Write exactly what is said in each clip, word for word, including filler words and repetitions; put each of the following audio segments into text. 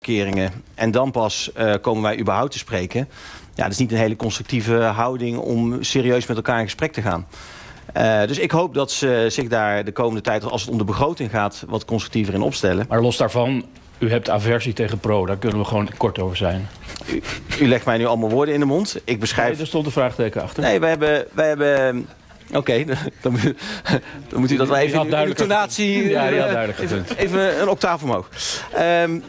uitkeringen en dan pas uh, komen wij überhaupt te spreken. Ja, dat is niet een hele constructieve houding om serieus met elkaar in gesprek te gaan. Uh, dus ik hoop dat ze zich daar de komende tijd, als het om de begroting gaat, wat constructiever in opstellen. Maar los daarvan, u hebt aversie tegen Pro, daar kunnen we gewoon kort over zijn. U, u legt mij nu allemaal woorden in de mond. Ik beschrijf... Nee, er stond een vraagteken achter. Nee, wij hebben... Wij hebben Oké, okay, dan, dan moet u dat wel even in de tonatie... Ja, die had duidelijk even, even een octaaf omhoog. Um,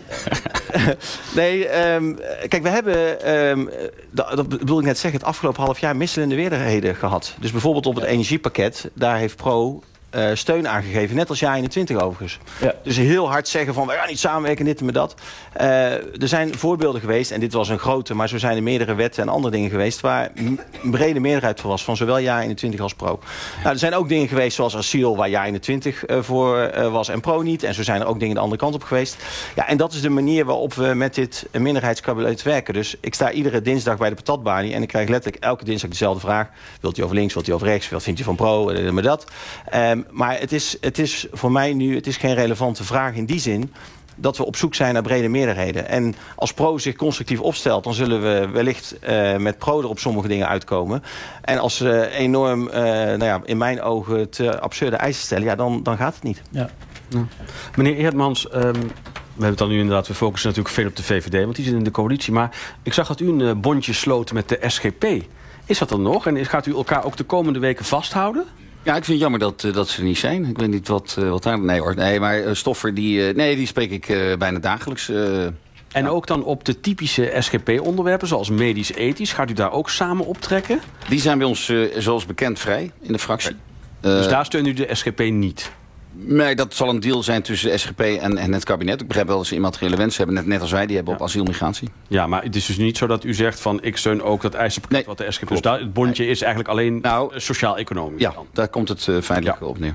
nee, um, kijk, we hebben, um, dat, dat bedoel ik net zeggen, het afgelopen half jaar wisselende meerderheden gehad. Dus bijvoorbeeld op het energiepakket, daar heeft Pro... Uh, steun aangegeven, net als jaar eenentwintig overigens. Ja. Dus heel hard zeggen van, we gaan niet samenwerken, dit en met dat. Uh, er zijn voorbeelden geweest, en dit was een grote, maar zo zijn er meerdere wetten en andere dingen geweest, waar een brede meerderheid voor was, van zowel jaar eenentwintig als Pro. Nou, er zijn ook dingen geweest zoals asiel, waar jaar eenentwintig uh, voor uh, was en Pro niet. En zo zijn er ook dingen de andere kant op geweest. Ja, en dat is de manier waarop we met dit minderheidskabinet werken. Dus ik sta iedere dinsdag bij de patatbalie en ik krijg letterlijk elke dinsdag dezelfde vraag. Wilt u over links, wilt u over rechts, wat vindt u van Pro, uh, met dat. Um, Maar het is, het is voor mij nu, het is geen relevante vraag in die zin dat we op zoek zijn naar brede meerderheden. En als Pro zich constructief opstelt, dan zullen we wellicht uh, met Pro er op sommige dingen uitkomen. En als ze enorm, uh, nou ja, in mijn ogen, te absurde eisen stellen, ja, dan, dan gaat het niet. Ja. Ja. Meneer Eertmans, um, we hebben het dan nu inderdaad, we focussen natuurlijk veel op de V V D, want die zit in de coalitie. Maar ik zag dat u een uh, bondje sloot met de S G P. Is dat dan nog? En gaat u elkaar ook de komende weken vasthouden? Ja, ik vind het jammer dat, uh, dat ze er niet zijn. Ik weet niet wat, uh, wat daar... Nee hoor, nee, maar uh, Stoffer, die, uh, nee, die spreek ik uh, bijna dagelijks. Uh, en ja. Ook dan op de typische S G P-onderwerpen, zoals medisch-ethisch. Gaat u daar ook samen optrekken? Die zijn bij ons, uh, zoals bekend, vrij in de fractie. Uh, dus daar steunt u de S G P niet? Nee, dat zal een deal zijn tussen de S G P en, en het kabinet. Ik begrijp wel dat ze immateriële wensen hebben, net, net als wij. Die hebben ja. op asielmigratie. Ja, maar het is dus niet zo dat u zegt van ik steun ook dat eisenpakket nee, wat de S G P... Dus daar, het bondje nee. is eigenlijk alleen nou, sociaal-economisch. Ja, dan. Daar komt het uh, feitelijk ja. op neer.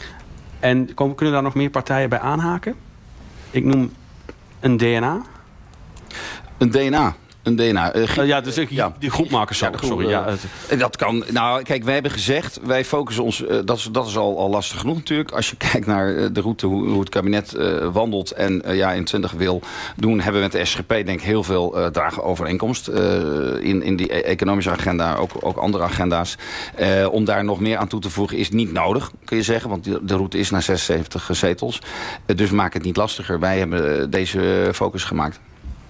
En komen, kunnen daar nog meer partijen bij aanhaken? Ik noem een D N A. Een D N A? Een D N A. Uh, uh, ja, dus ik, ja, die groepmakers. Ja, groep, sorry. Uh, ja, het... Dat kan. Nou, kijk, wij hebben gezegd, wij focussen ons. Uh, dat is, dat is al, al lastig genoeg natuurlijk. Als je kijkt naar uh, de route, hoe, hoe het kabinet uh, wandelt en uh, ja, in twintig wil doen, hebben we met de S G P denk ik heel veel uh, dragen overeenkomst. Uh, in, in die economische agenda, ook, ook andere agenda's. Uh, om daar nog meer aan toe te voegen is niet nodig, kun je zeggen. Want de route is naar zesenzeventig zetels. Uh, dus maak het niet lastiger. Wij hebben deze focus gemaakt.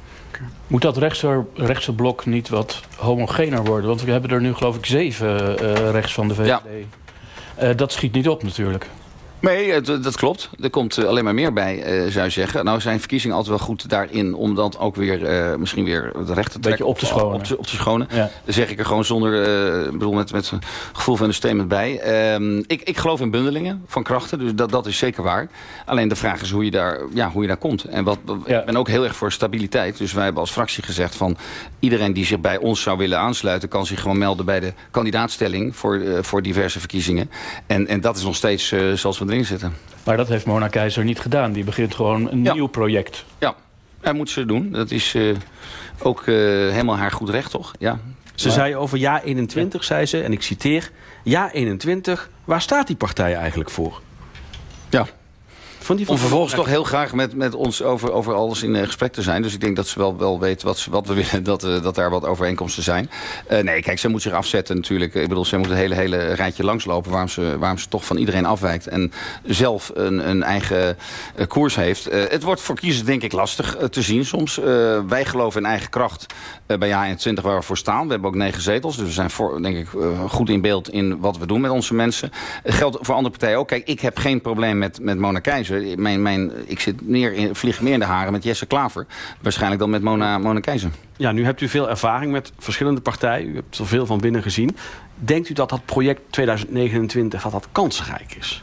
Moet dat rechtse, rechtse blok niet wat homogener worden? Want we hebben er nu geloof ik zeven uh, rechts van de V V D. Ja. Uh, dat schiet niet op natuurlijk. Nee, dat klopt. Er komt alleen maar meer bij, uh, zou je zeggen. Nou zijn verkiezingen altijd wel goed daarin om dat ook weer uh, misschien weer het recht te trekken. Beetje op te schonen. Op te, op te schonen. Ja. Dan zeg ik er gewoon zonder, uh, bedoel met, met een gevoel van understatement bij. Um, ik, ik geloof in bundelingen van krachten, dus dat, dat is zeker waar. Alleen de vraag is hoe je daar, ja, hoe je daar komt. En wat, ja. Ik ben ook heel erg voor stabiliteit. Dus wij hebben als fractie gezegd van iedereen die zich bij ons zou willen aansluiten, kan zich gewoon melden bij de kandidaatstelling voor, uh, voor diverse verkiezingen. En, en dat is nog steeds uh, zoals we erin zitten. Maar dat heeft Mona Keizer niet gedaan. Die begint gewoon een ja. nieuw project. Ja, dat moet ze doen. Dat is uh, ook uh, helemaal haar goed recht, toch? Ja. Ze maar... zei over jaar eenentwintig, zei ze, en ik citeer, jaar eenentwintig, waar staat die partij eigenlijk voor? Ja. Om vervolgens toch heel graag met, met ons over, over alles in uh, gesprek te zijn. Dus ik denk dat ze wel, wel weet wat, ze, wat we willen, dat, uh, dat daar wat overeenkomsten zijn. Uh, nee, kijk, ze moet zich afzetten natuurlijk. Ik bedoel, ze moet het hele, hele rijtje langslopen waarom ze, waarom ze toch van iedereen afwijkt. En zelf een, een eigen uh, koers heeft. Uh, het wordt voor kiezers denk ik lastig uh, te zien soms. Uh, wij geloven in eigen kracht uh, bij jaar eenentwintig waar we voor staan. We hebben ook negen zetels. Dus we zijn voor, denk ik uh, goed in beeld in wat we doen met onze mensen. Het geldt voor andere partijen ook. Kijk, ik heb geen probleem met, met Mona Keizer. Mijn, mijn, ik zit meer in, vlieg meer in de haren met Jesse Klaver. Waarschijnlijk dan met Mona, Mona Keizer. Ja, nu hebt u veel ervaring met verschillende partijen. U hebt er veel van binnen gezien. Denkt u dat dat project tweeduizend negenentwintig dat dat kansrijk is?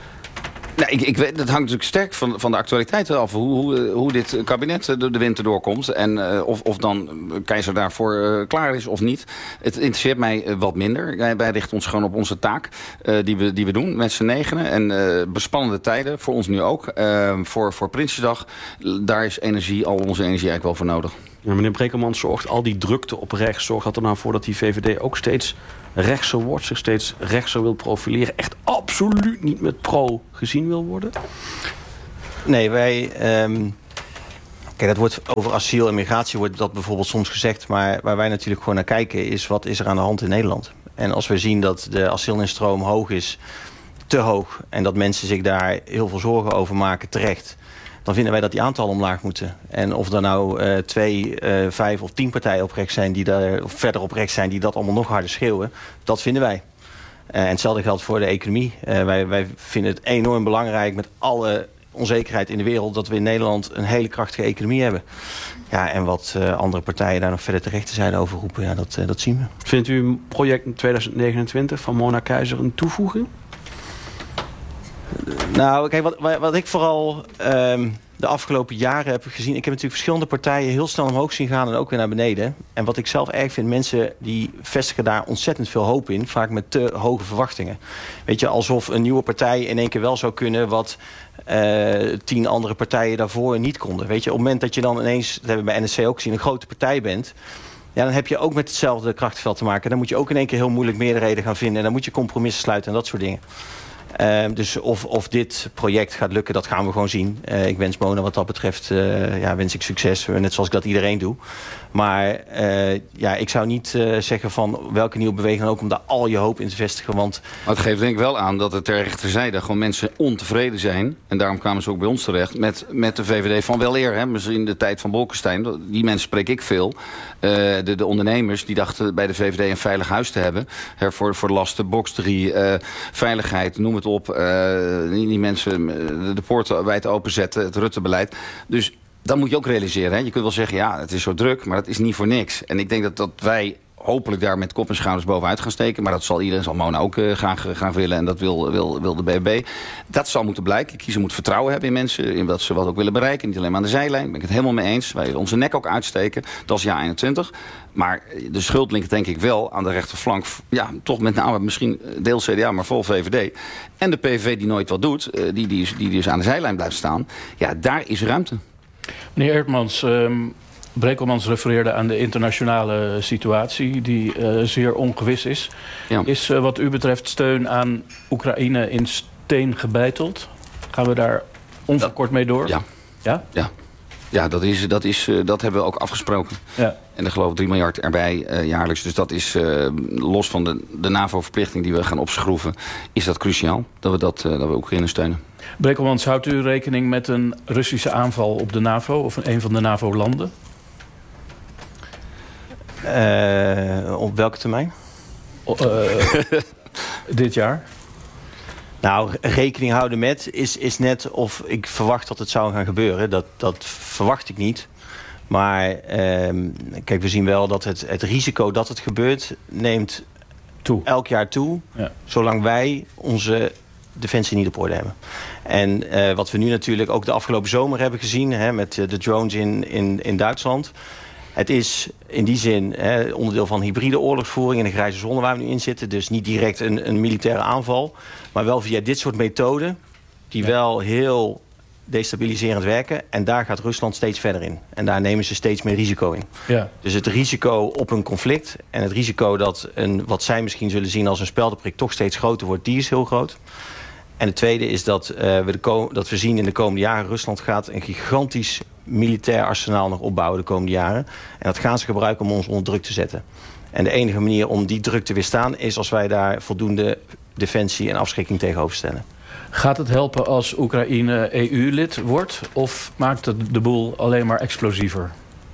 Nou, ik, ik weet, dat hangt natuurlijk sterk van, van de actualiteit af. Hoe, hoe, hoe dit kabinet de, de winter doorkomt. En uh, of, of dan Keizer daarvoor uh, klaar is of niet. Het interesseert mij uh, wat minder. Wij, wij richten ons gewoon op onze taak uh, die, we, die we doen met z'n negenen. En uh, bespannende tijden, voor ons nu ook. Uh, voor, voor Prinsjesdag, daar is energie, al onze energie eigenlijk wel voor nodig. Ja, meneer Brekelmans, zorgt al die drukte op rechts, zorgt dat er nou voor dat die V V D ook steeds rechtser wordt, zich steeds rechtser wil profileren, echt absoluut niet met pro gezien wil worden? Nee, wij... Um... Kijk, dat wordt over asiel en migratie wordt dat bijvoorbeeld soms gezegd. Maar waar wij natuurlijk gewoon naar kijken is wat is er aan de hand in Nederland. En als we zien dat de asielinstroom hoog is, te hoog, en dat mensen zich daar heel veel zorgen over maken, terecht, dan vinden wij dat die aantallen omlaag moeten. En of er nou uh, twee, uh, vijf of tien partijen op rechts zijn die daar, of verder op rechts zijn die dat allemaal nog harder schreeuwen, dat vinden wij. Uh, en hetzelfde geldt voor de economie. Uh, wij, wij vinden het enorm belangrijk met alle onzekerheid in de wereld dat we in Nederland een hele krachtige economie hebben. Ja, en wat uh, andere partijen daar nog verder terecht te zijn over roepen, ja, dat, uh, dat zien we. Vindt u een project in tweeduizend negenentwintig van Mona Keizer een toevoeging? Nou, kijk, wat, wat ik vooral um, de afgelopen jaren heb gezien, ik heb natuurlijk verschillende partijen heel snel omhoog zien gaan en ook weer naar beneden. En wat ik zelf erg vind, mensen die vestigen daar ontzettend veel hoop in, vaak met te hoge verwachtingen. Weet je, alsof een nieuwe partij in één keer wel zou kunnen wat uh, tien andere partijen daarvoor niet konden. Weet je, op het moment dat je dan ineens, dat hebben we bij N S C ook gezien, een grote partij bent, ja, dan heb je ook met hetzelfde krachtveld te maken. Dan moet je ook in één keer heel moeilijk meerderheden gaan vinden en dan moet je compromissen sluiten en dat soort dingen. Uh, dus of, of dit project gaat lukken, dat gaan we gewoon zien. Uh, ik wens Mona wat dat betreft, uh, ja, wens ik succes. Net zoals ik dat iedereen doe. Maar uh, ja, ik zou niet uh, zeggen van welke nieuwe beweging dan ook om daar al je hoop in te vestigen. Want maar het geeft denk ik wel aan dat er ter rechterzijde gewoon mensen ontevreden zijn. En daarom kwamen ze ook bij ons terecht met, met de V V D van weleer. Hè, misschien in de tijd van Bolkestein. Die mensen spreek ik veel. Uh, de, de ondernemers die dachten bij de V V D een veilig huis te hebben. Her, voor, voor de lasten, box drie, uh, veiligheid, noem het op. Uh, die, die mensen de poorten wijd openzetten, het Rutte-beleid. Dus dat moet je ook realiseren. Hè? Je kunt wel zeggen, ja, het is zo druk, maar het is niet voor niks. En ik denk dat, dat wij hopelijk daar met kop en schouders bovenuit gaan steken. Maar dat zal iedereen, zal Mona ook uh, graag gaan willen. En dat wil, wil, wil de B B B. Dat zal moeten blijken. Kiezer moet vertrouwen hebben in mensen. In wat ze wat ook willen bereiken. Niet alleen maar aan de zijlijn. Daar ben ik het helemaal mee eens. Wij willen onze nek ook uitsteken. Dat is jaar eenentwintig. Maar de schuld ligt denk ik wel aan de rechterflank. Ja, toch met name misschien deels C D A, maar vol V V D. En de P V V die nooit wat doet. Uh, die, die, die dus aan de zijlijn blijft staan. Ja, daar is ruimte. Meneer Eertmans, um, Brekelmans refereerde aan de internationale situatie die uh, zeer ongewis is. Ja. Is uh, wat u betreft steun aan Oekraïne in steen gebeiteld? Gaan we daar onverkort mee door? Ja. Ja? Ja. Ja, dat, is, dat, is, uh, dat hebben we ook afgesproken. Ja. En er geloof ik drie miljard erbij uh, jaarlijks. Dus dat is, uh, los van de, de NAVO-verplichting die we gaan opschroeven, is dat cruciaal dat we, dat, uh, dat we Oekraïne steunen. Brekelmans, houdt u rekening met een Russische aanval op de NAVO of een van de NAVO-landen? Uh, op welke termijn? Uh, dit jaar? Nou, rekening houden met is, is net of ik verwacht dat het zou gaan gebeuren. Dat, dat verwacht ik niet. Maar uh, kijk, we zien wel dat het, het risico dat het gebeurt neemt toe. elk jaar toe. Ja. Zolang wij onze defensie niet op orde hebben. En uh, wat we nu natuurlijk ook de afgelopen zomer hebben gezien, hè, met uh, de drones in, in, in Duitsland. Het is in die zin hè, onderdeel van hybride oorlogsvoering in de grijze zone waar we nu in zitten. Dus niet direct een, een militaire aanval. Maar wel via dit soort methoden die ja. wel heel destabiliserend werken. En daar gaat Rusland steeds verder in. En daar nemen ze steeds meer risico in. Ja. Dus het risico op een conflict en het risico dat een, wat zij misschien zullen zien als een speldenprik toch steeds groter wordt, die is heel groot. En het tweede is dat, uh, we, de dat we zien in de komende jaren, Rusland gaat een gigantisch militair arsenaal nog opbouwen de komende jaren. En dat gaan ze gebruiken om ons onder druk te zetten. En de enige manier om die druk te weerstaan is als wij daar voldoende defensie en afschrikking tegenover stellen. Gaat het helpen als Oekraïne E U-lid wordt? Of maakt het de boel alleen maar explosiever?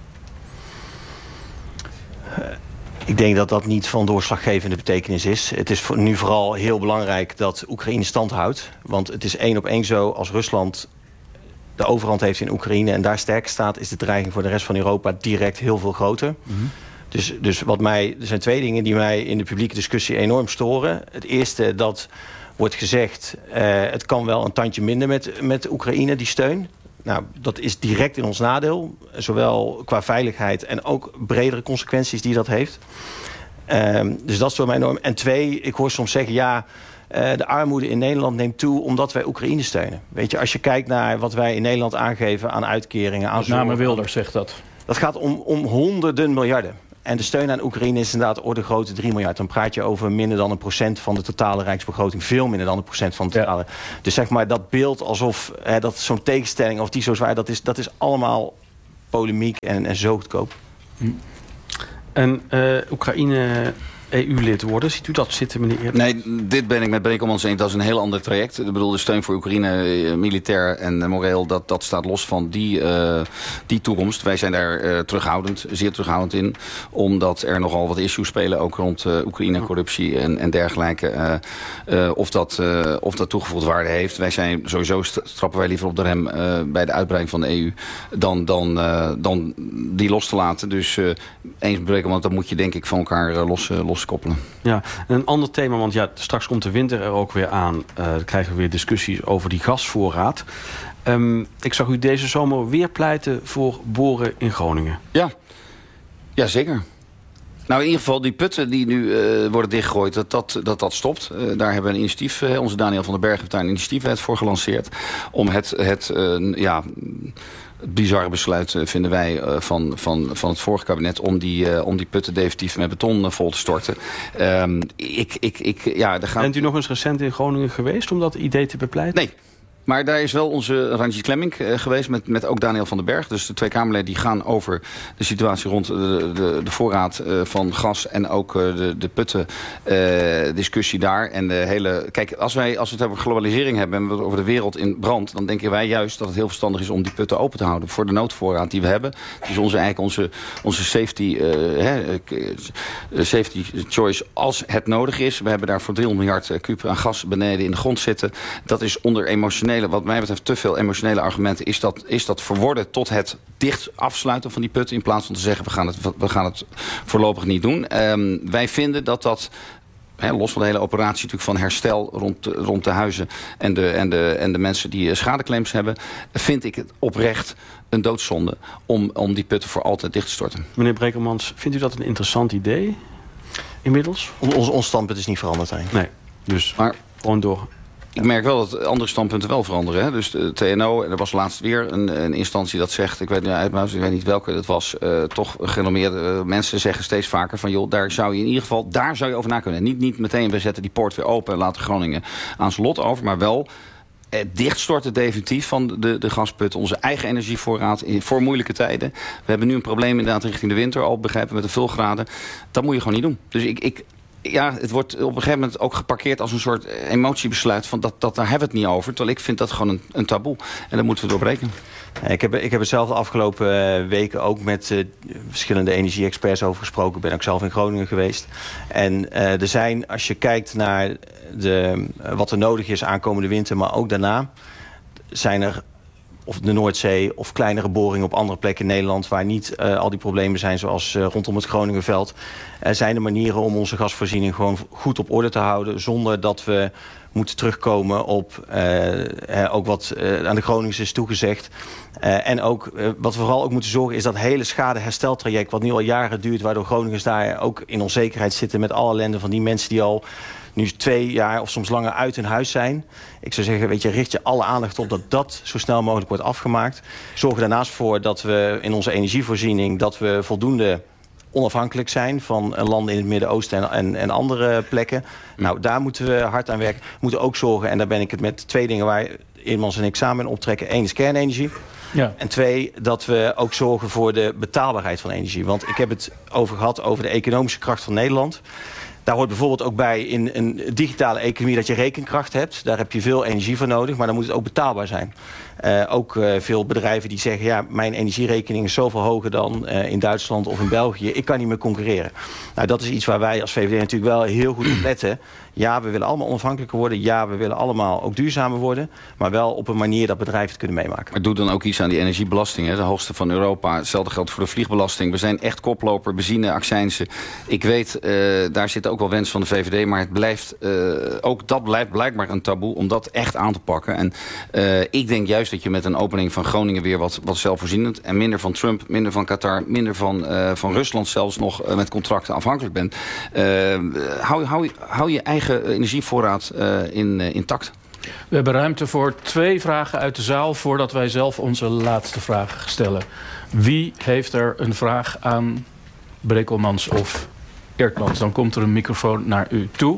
Uh, ik denk dat dat niet van doorslaggevende betekenis is. Het is voor nu vooral heel belangrijk dat Oekraïne stand houdt. Want het is één op één zo als Rusland de overhand heeft in Oekraïne en daar sterk staat, is de dreiging voor de rest van Europa direct heel veel groter. Mm-hmm. Dus, dus wat mij, er zijn twee dingen die mij in de publieke discussie enorm storen. Het eerste, dat wordt gezegd, uh, het kan wel een tandje minder met, met Oekraïne, die steun. Nou, dat is direct in ons nadeel. Zowel qua veiligheid en ook bredere consequenties die dat heeft. Um, dus dat is voor mij enorm. En twee, ik hoor soms zeggen, ja, Uh, de armoede in Nederland neemt toe omdat wij Oekraïne steunen. Weet je, als je kijkt naar wat wij in Nederland aangeven aan uitkeringen, aan Met name Wilders zegt dat. Dat gaat om, om honderden miljarden. En de steun aan Oekraïne is inderdaad orde grootte drie miljard. Dan praat je over minder dan een procent van de totale rijksbegroting. Veel minder dan een procent van de totale. Ja. Dus zeg maar dat beeld alsof hè, dat zo'n tegenstelling of die zo zwaar, dat is, dat is allemaal polemiek en, en zo goedkoop. En uh, Oekraïne E U-lid worden, ziet u dat zitten, meneer Eertmans? Nee, dit ben ik met Brekelmans eens. Dat is een heel ander traject. Ik bedoel, de steun voor Oekraïne, militair en moreel, dat, dat staat los van die, uh, die toekomst. Wij zijn daar uh, terughoudend, zeer terughoudend in. Omdat er nogal wat issues spelen, ook rond uh, Oekraïne, corruptie en, en dergelijke. Uh, uh, of, dat, uh, of dat toegevoegde waarde heeft. Wij zijn sowieso, trappen wij liever op de rem uh, bij de uitbreiding van de E U dan, dan, uh, dan die los te laten. Dus uh, eens Brekelmans, dat moet je denk ik van elkaar uh, los, uh, los koppelen. Ja, en een ander thema, want ja, straks komt de winter er ook weer aan. Uh, dan krijgen we weer discussies over die gasvoorraad. Um, ik zag u deze zomer weer pleiten voor boren in Groningen. Ja, ja zeker. Nou, in ieder geval die putten die nu uh, worden dichtgegooid, dat dat, dat, dat stopt. Uh, daar hebben we een initiatief, uh, onze Daniel van den Berg heeft daar een initiatiefwet voor gelanceerd. Om het, het uh, ja... Het bizarre besluit uh, vinden wij uh, van, van, van het vorige kabinet om die, uh, om die putten definitief met beton uh, vol te storten. Um, ik, ik, ik, ja, daar gaat... Bent u nog eens recent in Groningen geweest om dat idee te bepleiten? Nee. Maar daar is wel onze Ranjit Klemmink uh, geweest met, met ook Daniel van den Berg. Dus de twee Kamerleden die gaan over de situatie rond de, de, de voorraad uh, van gas en ook uh, de, de putten uh, discussie daar. En de hele, kijk, als, wij, als we het over globalisering hebben en we het over de wereld in brand, dan denken wij juist dat het heel verstandig is om die putten open te houden voor de noodvoorraad die we hebben. Het is onze, eigenlijk onze, onze safety, uh, hè, safety choice als het nodig is. We hebben daar voor driehonderd miljard kuub aan gas beneden in de grond zitten. Dat is onder emotionele, wat mij betreft te veel emotionele argumenten, is dat, is dat verworden tot het dicht afsluiten van die putten in plaats van te zeggen we gaan het, we gaan het voorlopig niet doen. Um, wij vinden dat dat, he, los van de hele operatie natuurlijk van herstel rond, rond de huizen en de, en, de, en de mensen die schadeclaims hebben, vind ik het oprecht een doodzonde om, om die putten voor altijd dicht te storten. Meneer Brekelmans, vindt u dat een interessant idee inmiddels? Ons, ons standpunt is niet veranderd, hè? Nee, dus maar gewoon door. Ik merk wel dat andere standpunten wel veranderen. Hè? Dus de T N O, en er was laatst weer een, een instantie dat zegt, ik weet niet uit mijn hoofd, ik weet niet welke het was, uh, toch gerenommeerde uh, mensen zeggen steeds vaker van joh, daar zou je in ieder geval, daar zou je over na kunnen. Niet, niet meteen, we zetten die poort weer open en laten Groningen aan zijn lot over, maar wel eh, dichtstorten definitief van de, de gasput, onze eigen energievoorraad in, voor moeilijke tijden. We hebben nu een probleem inderdaad richting de winter, al begrijpen met de vulgraden. Dat moet je gewoon niet doen. Dus ik... ik Ja, het wordt op een gegeven moment ook geparkeerd als een soort emotiebesluit van dat, dat daar hebben we het niet over. Terwijl ik vind dat gewoon een, een taboe. En daar moeten we doorbreken. Ik heb, ik heb het zelf de afgelopen weken ook met uh, verschillende energie-experts over gesproken. Ik ben ook zelf in Groningen geweest. En uh, er zijn, als je kijkt naar de, wat er nodig is aankomende winter, maar ook daarna, zijn er of de Noordzee of kleinere boringen op andere plekken in Nederland waar niet uh, al die problemen zijn zoals uh, rondom het Groningenveld. Er zijn er manieren om onze gasvoorziening gewoon goed op orde te houden zonder dat we moeten terugkomen op uh, ook wat uh, aan de Groningers is toegezegd. Uh, en ook uh, wat we vooral ook moeten zorgen is dat hele schadehersteltraject wat nu al jaren duurt, waardoor Groningers daar ook in onzekerheid zitten met alle ellende van die mensen die al nu twee jaar of soms langer uit hun huis zijn. Ik zou zeggen, weet je, richt je alle aandacht op dat dat zo snel mogelijk wordt afgemaakt. Zorg er daarnaast voor dat we in onze energievoorziening dat we voldoende onafhankelijk zijn van landen in het Midden-Oosten en, en, en andere plekken. Nou, daar moeten we hard aan werken. We moeten ook zorgen, en daar ben ik het met twee dingen waar Eertmans en ik samen in optrekken. Eén is kernenergie. Ja. En twee, dat we ook zorgen voor de betaalbaarheid van energie. Want ik heb het over gehad over de economische kracht van Nederland. Daar hoort bijvoorbeeld ook bij in een digitale economie dat je rekenkracht hebt. Daar heb je veel energie voor nodig, maar dan moet het ook betaalbaar zijn. Uh, ook uh, veel bedrijven die zeggen, ja, mijn energierekening is zoveel hoger dan uh, in Duitsland of in België. Ik kan niet meer concurreren. Nou, dat is iets waar wij als V V D natuurlijk wel heel goed op letten. Ja, we willen allemaal onafhankelijker worden. Ja, we willen allemaal ook duurzamer worden. Maar wel op een manier dat bedrijven het kunnen meemaken. Maar doe dan ook iets aan die energiebelasting. Hè? De hoogste van Europa. Hetzelfde geldt voor de vliegbelasting. We zijn echt koploper, benzine, accijnsen. Ik weet, uh, daar zit ook wel wens van de V V D. Maar het blijft, uh, ook dat blijft blijkbaar een taboe om dat echt aan te pakken. En uh, ik denk juist dat je met een opening van Groningen weer wat, wat zelfvoorzienend en minder van Trump, minder van Qatar, minder van, uh, van Rusland zelfs nog uh, met contracten afhankelijk bent. Uh, hou, hou, hou je eigen energievoorraad uh, in, uh, intact. We hebben ruimte voor twee vragen uit de zaal voordat wij zelf onze laatste vraag stellen. Wie heeft er een vraag aan Brekelmans of Eertmans? Dan komt er een microfoon naar u toe.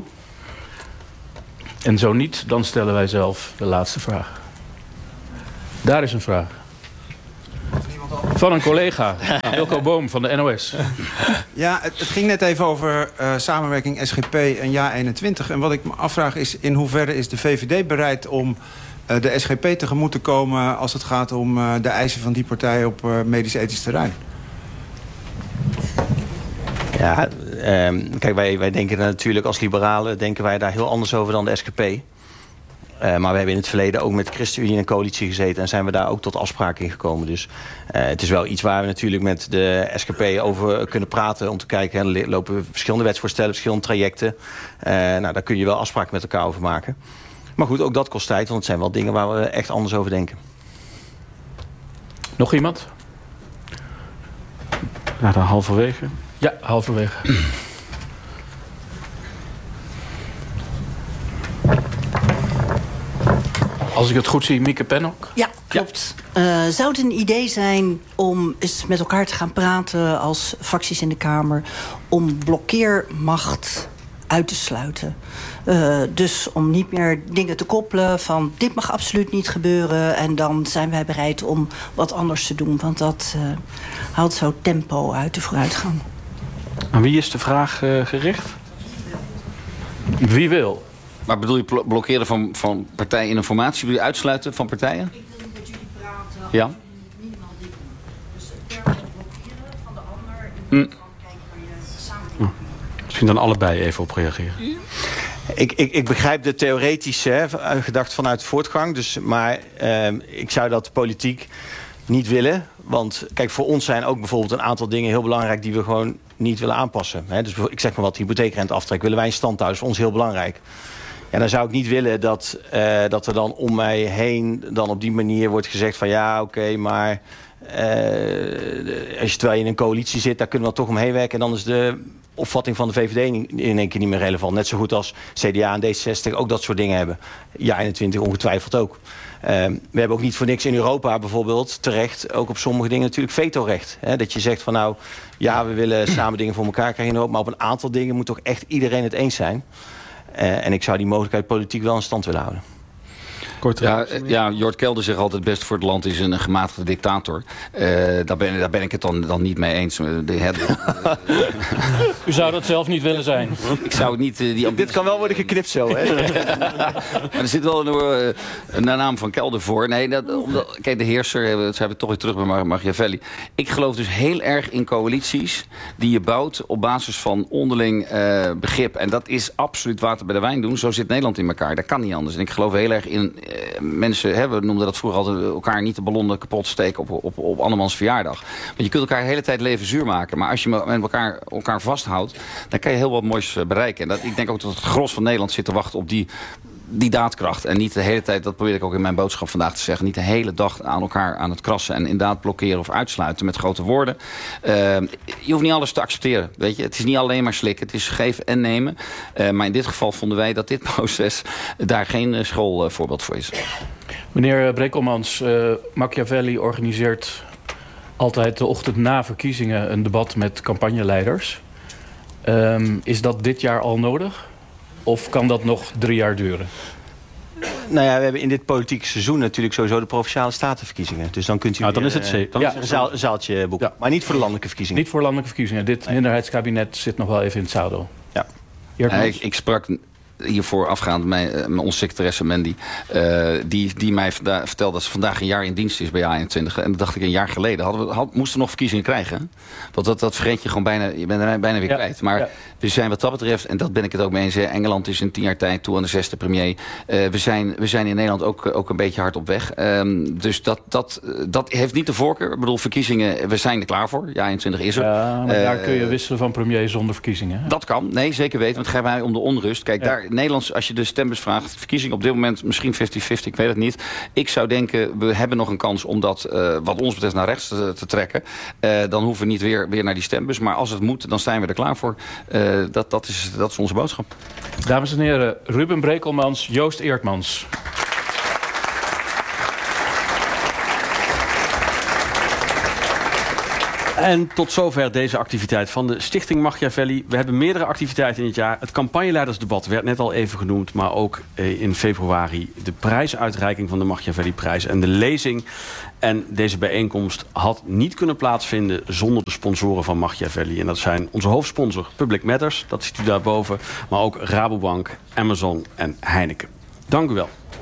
En zo niet, dan stellen wij zelf de laatste vraag. Daar is een vraag. Niemand anders? Van een collega, Wilco Boom van de N O S. Ja, het, het ging net even over uh, samenwerking S G P en Ja eenentwintig. En wat ik me afvraag is, in hoeverre is de V V D bereid om uh, de S G P tegemoet te komen als het gaat om uh, de eisen van die partij op uh, medisch-ethisch terrein? Ja, um, kijk, wij, wij denken er natuurlijk als liberalen denken wij daar heel anders over dan de S G P. Uh, maar we hebben in het verleden ook met de ChristenUnie in een coalitie gezeten en zijn we daar ook tot afspraken in gekomen. Dus uh, het is wel iets waar we natuurlijk met de S G P over kunnen praten om te kijken. Er lopen verschillende wetsvoorstellen, verschillende trajecten. Uh, nou, daar kun je wel afspraken met elkaar over maken. Maar goed, ook dat kost tijd, want het zijn wel dingen waar we echt anders over denken. Nog iemand? Ja, dan halverwege. Ja, halverwege. Als ik het goed zie, Mieke Pennock. Ja, klopt. Ja. Uh, zou het een idee zijn om eens met elkaar te gaan praten als fracties in de Kamer om blokkeermacht uit te sluiten? Uh, dus om niet meer dingen te koppelen van dit mag absoluut niet gebeuren en dan zijn wij bereid om wat anders te doen. Want dat uh, haalt zo tempo uit de vooruitgang. Aan wie is de vraag uh, gericht? Wie wil? Maar bedoel je blokkeren van, van partijen in een formatie? Bedoel je uitsluiten van partijen? Ik bedoel dat jullie praten ja. over minimaal dingen. Dus het permanent blokkeren van de ander in plaats van kijken naar je samenwerking. Misschien dan allebei even op reageren. Ik, ik, ik begrijp de theoretische gedachte vanuit voortgang. Dus, maar uh, ik zou dat politiek niet willen. Want kijk, voor ons zijn ook bijvoorbeeld een aantal dingen heel belangrijk die we gewoon niet willen aanpassen. He, dus ik zeg maar wat, hypotheekrenteaftrek willen wij in stand houden. Dat is voor ons heel belangrijk. Ja, dan zou ik niet willen dat, uh, dat er dan om mij heen dan op die manier wordt gezegd van ja, oké, okay, maar uh, als je, terwijl je in een coalitie zit, daar kunnen we dan toch omheen werken. En dan is de opvatting van de V V D in één keer niet meer relevant. Net zo goed als C D A en D zesenzestig ook dat soort dingen hebben. Ja, eenentwintig ongetwijfeld ook. Uh, we hebben ook niet voor niks in Europa bijvoorbeeld terecht, ook op sommige dingen natuurlijk vetorecht. Hè? Dat je zegt van nou, ja, we willen samen dingen voor elkaar krijgen in Europa, maar op een aantal dingen moet toch echt iedereen het eens zijn. Uh, en ik zou die mogelijkheid politiek wel in stand willen houden. Kort, ja, ja, Jort Kelder zegt altijd het beste voor het land is een gematigde dictator. Uh, daar, ben, daar ben ik het dan, dan niet mee eens. De, het, U zou dat zelf niet willen zijn? Ik zou het niet... Uh, die Dit kan wel worden geknipt zo, hè? Maar er zit wel een, uh, een naam van Kelder voor. Nee, dat, omdat, kijk, de heerser, dat zijn we toch weer terug bij Machiavelli. Ik geloof dus heel erg in coalities die je bouwt op basis van onderling uh, begrip. En dat is absoluut water bij de wijn doen. Zo zit Nederland in elkaar. Dat kan niet anders. En ik geloof heel erg in... Mensen, hè, we noemden dat vroeger altijd elkaar niet de ballonnen kapot steken op, op, op andermans verjaardag. Want je kunt elkaar de hele tijd leven zuur maken. Maar als je met elkaar, elkaar vasthoudt, dan kan je heel wat moois bereiken. En dat, ik denk ook dat het gros van Nederland zit te wachten op die, die daadkracht. En niet de hele tijd, dat probeer ik ook in mijn boodschap vandaag te zeggen, niet de hele dag aan elkaar aan het krassen. En inderdaad blokkeren of uitsluiten met grote woorden. Uh, je hoeft niet alles te accepteren. Weet je? Het is niet alleen maar slikken. Het is geven en nemen. Uh, maar in dit geval vonden wij dat dit proces daar geen uh, schoolvoorbeeld uh, voor is. Meneer Brekelmans, uh, Machiavelli organiseert altijd de ochtend na verkiezingen een debat met campagneleiders. Um, is dat dit jaar al nodig? Of kan dat nog drie jaar duren? Nou ja, we hebben in dit politieke seizoen natuurlijk sowieso de Provinciale Statenverkiezingen. Dus dan kunt u nou, dan weer, is het dan ja. is het een, zaal, een zaaltje boeken. Ja. Maar niet voor de landelijke verkiezingen. Niet voor landelijke verkiezingen. Dit nee. minderheidskabinet zit nog wel even in het zadel. Ja. Ja, ik, ik sprak hiervoor afgaand met onze secretaresse Mandy. Uh, die, die mij vanda- vertelde dat ze vandaag een jaar in dienst is bij A eenentwintig. En dat dacht ik een jaar geleden. Hadden we, had, moesten we nog verkiezingen krijgen. Want dat, dat vergeet je gewoon bijna, je bent er bijna weer ja. kwijt. Maar ja. we zijn wat dat betreft, en dat ben ik het ook mee eens. Engeland is in tien jaar tijd toe aan de zesde premier. Uh, we, zijn, we zijn in Nederland ook, ook een beetje hard op weg. Um, dus dat, dat, dat heeft niet de voorkeur. Ik bedoel, verkiezingen, we zijn er klaar voor. Ja, eenentwintig is er. Ja, maar uh, daar kun je wisselen van premier zonder verkiezingen. Hè? Dat kan, nee, zeker weten. Want het gaat mij om de onrust. Kijk, ja. daar Nederlands, als je de stembus vraagt, verkiezingen op dit moment misschien vijftig vijftig, ik weet het niet. Ik zou denken, we hebben nog een kans om dat, uh, wat ons betreft, naar rechts te, te trekken. Uh, dan hoeven we niet weer, weer naar die stembus. Maar als het moet, dan zijn we er klaar voor. Uh, dat, dat, is, dat is onze boodschap. Dames en heren, Ruben Brekelmans, Joost Eertmans. En tot zover deze activiteit van de Stichting Machiavelli. We hebben meerdere activiteiten in het jaar. Het campagneleidersdebat werd net al even genoemd, maar ook in februari de prijsuitreiking van de Machiavelli-prijs en de lezing. En deze bijeenkomst had niet kunnen plaatsvinden zonder de sponsoren van Machiavelli. En dat zijn onze hoofdsponsor Public Matters, dat ziet u daarboven, maar ook Rabobank, Amazon en Heineken. Dank u wel.